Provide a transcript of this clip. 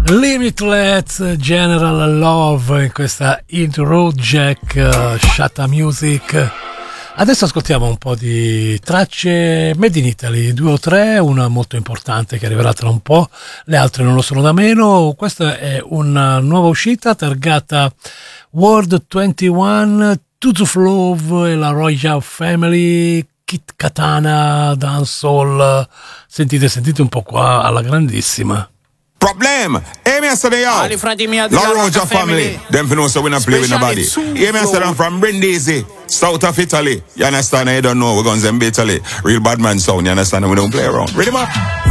Limitless General Love in questa Hit Road Jack Shatta Music. Adesso ascoltiamo un po' di tracce made in Italy, 2 o 3, una molto importante che arriverà tra un po', le altre non lo sono da meno. Questa è una nuova uscita targata World 21, Tuzuf Love e la Royal Family, Kit Katana, Dancehall. Sentite un po' qua alla grandissima. Problem. Hear me say they all. La Roja family. Them for know so we not play with nobody. Hear me say I'm from Brindisi, south of Italy. You understand? I don't know we're guns and Italy. Real bad man sound. You understand? We don't play around. Ready, man?